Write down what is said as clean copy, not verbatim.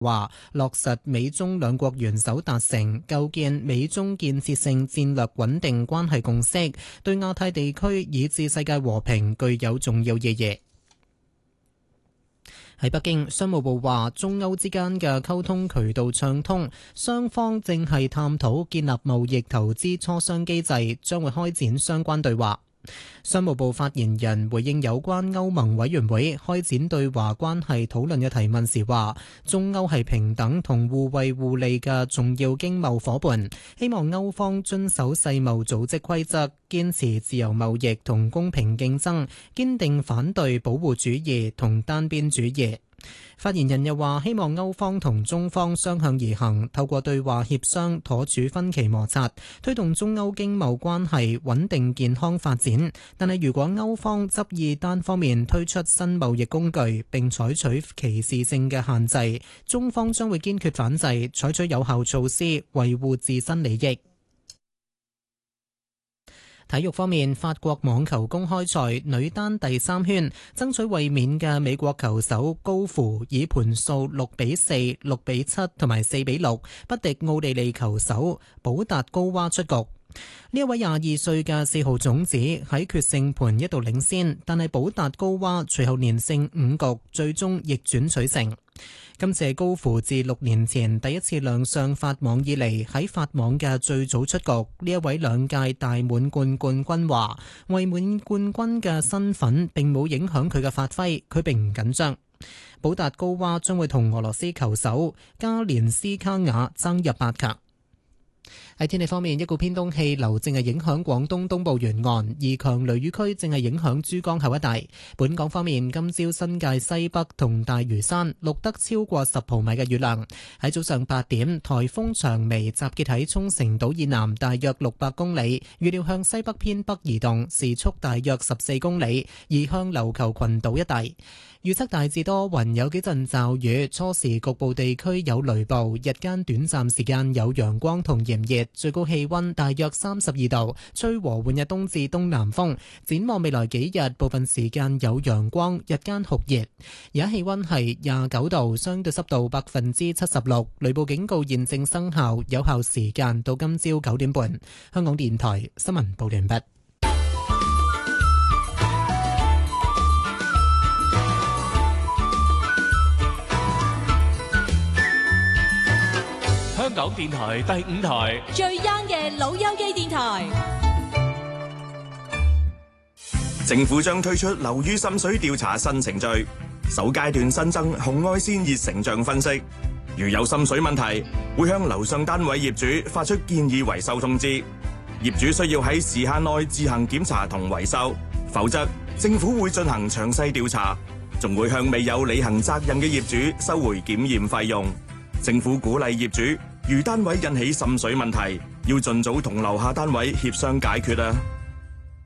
話落實美中兩國元首達成構建美中建設性戰略穩定關係共識，對亞太地區以至世界和平具有重要意義。喺北京，商務部話中歐之間嘅溝通渠道暢通，雙方正係探討建立貿易投資磋商機制，將會開展相關對話。商務部發言人回應有關歐盟委員會開展對華關係討論嘅提問時話，中歐係平等同互惠互利嘅重要經貿夥伴，希望歐方遵守世貿組織規則，堅持自由貿易同公平競爭，堅定反對保護主義同單邊主義。發言人又話，希望歐方同中方相向而行，透過對話協商妥處分歧摩擦，推動中歐經貿關係穩定健康發展。但係如果歐方執意單方面推出新貿易工具並採取歧視性嘅限制，中方將會堅決反制，採取有效措施維護自身利益。體育方面，法國網球公開賽女單第3圈，爭取衛冕嘅美國球手高芙以盤數6-4、6-7同埋4-6不敵奧地利球手保達高娃出局。呢一位22歲嘅4號種子喺決勝盤一度領先，但係保達高娃隨後連勝5局，最終逆轉取勝。今次係高芙自6年前第一次亮相法網以嚟喺法網嘅最早出局。呢一位2屆大滿貫冠軍話，衛冕冠軍嘅身份並冇影響佢嘅發揮，佢並唔緊張。保達高娃將會同俄羅斯球手加連斯卡雅爭入8強。喺天氣方面，一股偏東氣流正係影響廣東東部沿岸，而強雷雨區正係影響珠江口一帶。本港方面，今朝新界西北同大嶼山錄得超過10毫米嘅雨量。喺早上8點，颱風長眉集結喺沖繩島以南大約600公里，預料向西北偏北移動，時速大約14公里，移向琉球群島一帶。預測大致多雲，有幾陣驟雨，初時局部地區有雷暴，日間短暫時間有陽光同炎熱，最高氣溫大約32度，吹和緩嘅東至東南風。展望未來幾日，部分時間有陽光，日間酷熱。而家氣溫係29度，相對濕度76%，雷暴警告現正生效，有效時間到今朝9點半。香港電台新聞報道完畢。 香港電台第5台最 young 嘅老友記電台。 政府將推出樓宇滲水調查新程序，首階段新增紅外線熱成像分析。如有滲水問題，會向樓上單位業主發出建議維修通知。業主需要喺時限內自行檢查同維修，否則政府會進行詳細調查，仲會向未有履行責任嘅業主收回檢驗費用。政府鼓勵業主，如單位引起滲水問題，要盡早同樓下單位協商解決啊！